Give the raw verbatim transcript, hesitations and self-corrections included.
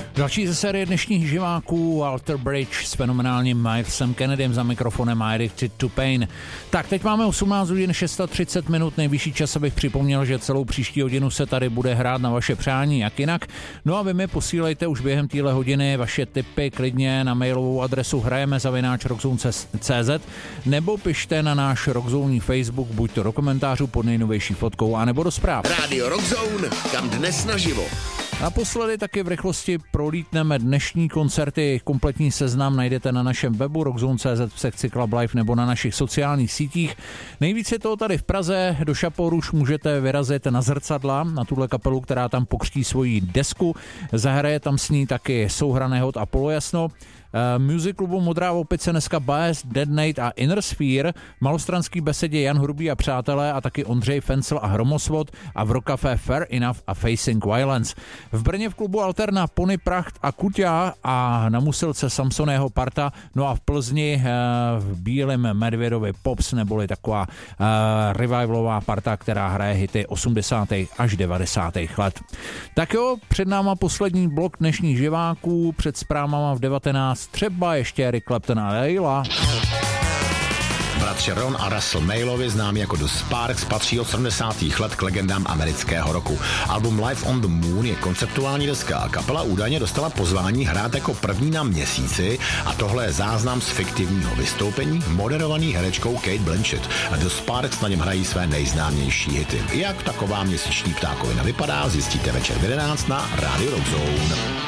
Další ze série dnešních živáků Alter Bridge s fenomenálním Mylesem Kennedym za mikrofonem Addicted to Pain. Tak, teď máme osmnáct hodin třicet šest minut, nejvyšší čas, abych připomněl, že celou příští hodinu se tady bude hrát na vaše přání, jak jinak. No a vy mi posílejte už během téhle hodiny vaše tipy klidně na mailovou adresu hrajeme zavináč rockzone tečka cé zet nebo pište na náš Rockzone Facebook, buď to do komentářů pod nejnovější fotkou, anebo do zpráv. Rádio Rockzone, kam dnes naživo. Naposledy taky v rychlosti prolítneme dnešní koncerty. Kompletní seznam najdete na našem webu rockzone tečka cé zet v sekci Club Live nebo na našich sociálních sítích. Nejvíce toho tady v Praze, do Šaporu už můžete vyrazit na Zrcadla, na tuhle kapelu, která tam pokřtí svoji desku. Zahraje tam s ní taky souhrané Hot a Polojasno. Uh, Music klubu Modrá opice dneska Bias, Dead Nate a Inner Sphere, malostranský besedě Jan Hrubý a přátelé a taky Ondřej Fencel a Hromosvod a v Rockcafé Fair Enough a Facing Violence. V Brně v klubu Alterna Pony Pracht a Kuťa a na Musilce Samsoného Parta, no a v Plzni uh, v Bílém Medvědovi Pops, neboli taková uh, revivalová parta, která hraje hity osmdesátých až devadesátých let. Tak jo, před náma poslední blok dnešních živáků, před zprávama v devatenáct třeba ještě Eric Clapton a Layla. Bratři Ron a Russell Mailovi, známí jako The Sparks, patří od sedmdesátých let k legendám amerického roku. Album Live on the Moon je konceptuální deska a kapela údajně dostala pozvání hrát jako první na Měsíci a tohle je záznam z fiktivního vystoupení moderovaný herečkou Kate Blanchett. A The Sparks na něm hrají své nejznámější hity. Jak taková měsíční ptákovina vypadá, zjistíte večer v jedenáct na Radio Rockzone.